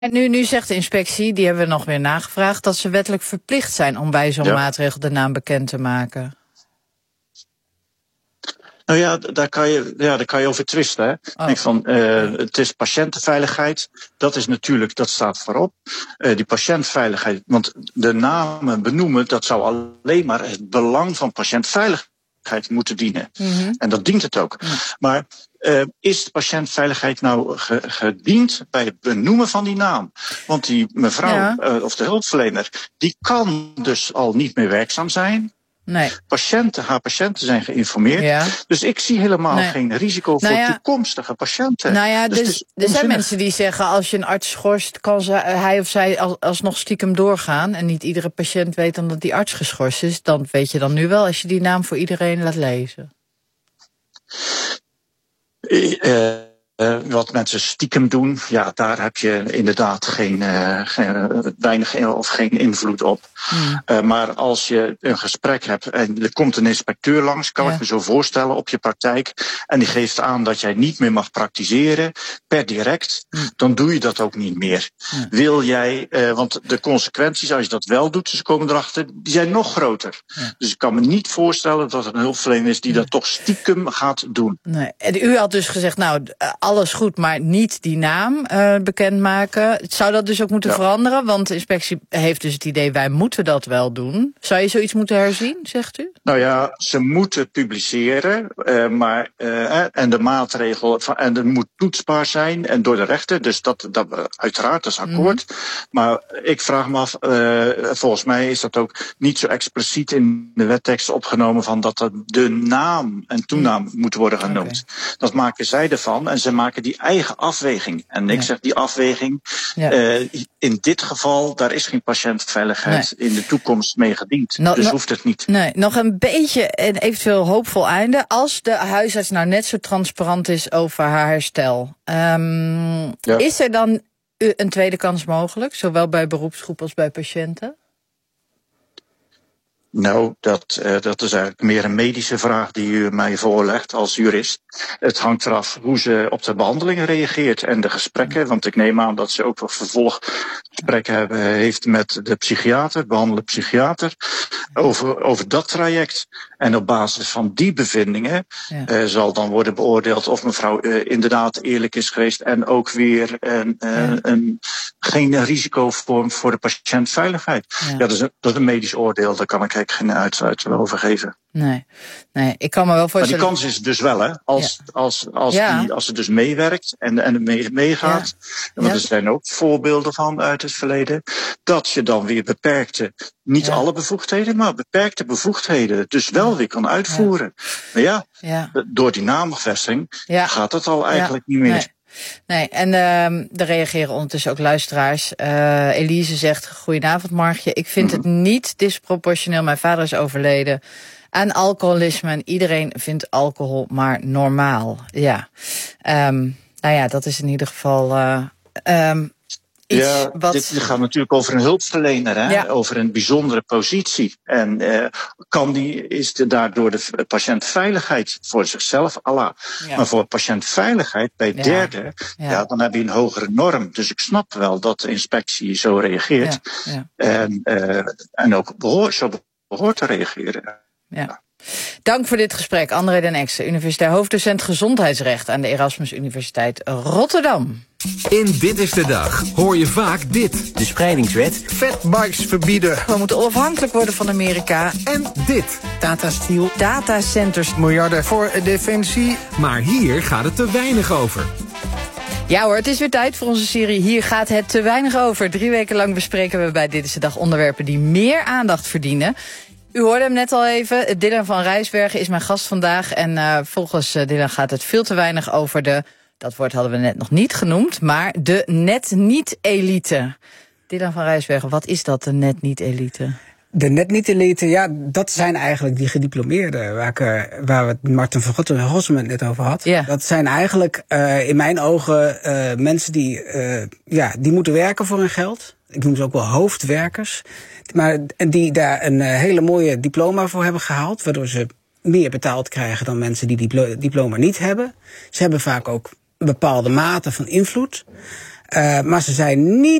En nu zegt de inspectie, die hebben we nog weer nagevraagd, dat ze wettelijk verplicht zijn om bij zo'n maatregel de naam bekend te maken. Nou ja, daar kan je over twisten. Hè? Denk van, het is patiëntenveiligheid. Dat is natuurlijk, dat staat voorop. Die patiëntenveiligheid, want de namen benoemen, dat zou alleen maar het belang van patiëntenveiligheid moeten dienen. Mm-hmm. En dat dient het ook. Mm. Maar is de patiëntenveiligheid nou gediend bij het benoemen van die naam? Want die mevrouw, of de hulpverlener, die kan dus al niet meer werkzaam zijn. Nee. Haar patiënten zijn geïnformeerd. Ja. Dus ik zie helemaal geen risico voor toekomstige patiënten. Nou ja, dus er zijn mensen die zeggen, als je een arts schorst, kan hij of zij alsnog stiekem doorgaan. En niet iedere patiënt weet dan dat die arts geschorst is. Dan weet je dan nu wel als je die naam voor iedereen laat lezen. Wat mensen stiekem doen, ja, daar heb je inderdaad weinig of geen invloed op. Maar als je een gesprek hebt en er komt een inspecteur langs, kan ik me zo voorstellen op je praktijk, en die geeft aan dat jij niet meer mag praktiseren per direct, dan doe je dat ook niet meer. Wil jij, want de consequenties als je dat wel doet, ze komen erachter, die zijn nog groter. Dus ik kan me niet voorstellen dat er een hulpverlener is die dat toch stiekem gaat doen. Nee. En u had dus gezegd, nou, alles goed, maar niet die naam bekendmaken. Zou dat dus ook moeten veranderen? Want de inspectie heeft dus het idee, wij moeten dat wel doen. Zou je zoiets moeten herzien, zegt u? Nou ja, ze moeten publiceren, en de maatregel, en het moet toetsbaar zijn en door de rechter. Dus dat uiteraard, dat is akkoord. Maar ik vraag me af, volgens mij is dat ook niet zo expliciet in de wettekst opgenomen van dat de naam en toenaam moet worden genoemd. Okay. Dat maken zij ervan en ze maken die eigen afweging. En ik zeg die afweging, in dit geval, daar is geen patiëntenveiligheid in de toekomst mee gediend. Dus hoeft het niet. Nee, nog een beetje een eventueel hoopvol einde. Als de huisarts nou net zo transparant is over haar herstel, is er dan een tweede kans mogelijk? Zowel bij beroepsgroep als bij patiënten? Nou, dat is eigenlijk meer een medische vraag die u mij voorlegt als jurist. Het hangt eraf hoe ze op de behandelingen reageert en de gesprekken. Want ik neem aan dat ze ook nog vervolggesprekken heeft met de psychiater, behandelde psychiater, over dat traject. En op basis van die bevindingen zal dan worden beoordeeld of mevrouw inderdaad eerlijk is geweest en ook weer geen risico vormt voor de patiëntveiligheid. Ja, dat is een medisch oordeel, daar kan ik geen uitsluitsel over geven. Nee, ik kan me wel voorstellen. Maar die kans is dus wel, hè, als ze dus meewerkt en meegaat. Ja. Want er zijn ook voorbeelden van uit het verleden, dat je dan weer niet alle bevoegdheden, maar beperkte bevoegdheden dus wel weer kan uitvoeren. Maar door die naamgevestiging gaat het al eigenlijk niet meer. Nee, en er reageren ondertussen ook luisteraars. Elise zegt, goedenavond Margje, ik vind het niet disproportioneel. Mijn vader is overleden aan alcoholisme en iedereen vindt alcohol maar normaal. Ja, dat is in ieder geval dit gaat natuurlijk over een hulpverlener, hè? Over een bijzondere positie. En is daardoor de patiëntveiligheid voor zichzelf, maar voor patiëntveiligheid bij derden, dan heb je een hogere norm. Dus ik snap wel dat de inspectie zo reageert. En ook behoort te reageren. Ja. Dank voor dit gesprek, André den Exel, universitair hoofddocent gezondheidsrecht aan de Erasmus Universiteit Rotterdam. In Dit is de Dag hoor je vaak dit. De spreidingswet. Fatbikes verbieden. We moeten onafhankelijk worden van Amerika. En dit. Tata Steel. Datacenters. Miljarden voor defensie. Maar hier gaat het te weinig over. Ja hoor, het is weer tijd voor onze serie Hier gaat het te weinig over. 3 weken lang bespreken we bij Dit is de Dag onderwerpen die meer aandacht verdienen. U hoorde hem net al even. Dylan van Rijsbergen is mijn gast vandaag. En volgens Dylan gaat het veel te weinig over dat woord hadden we net nog niet genoemd, maar de net-niet-elite. Dylan van Rijsbergen, wat is dat, de net-niet-elite? De net-niet-elite, dat zijn eigenlijk die gediplomeerden waar we Martin van Rossum het net over had. Ja. Dat zijn eigenlijk in mijn ogen mensen die moeten werken voor hun geld. Ik noem ze ook wel hoofdwerkers. Maar die daar een hele mooie diploma voor hebben gehaald, waardoor ze meer betaald krijgen dan mensen die diploma niet hebben. Ze hebben vaak ook een bepaalde mate van invloed. Maar ze zijn niet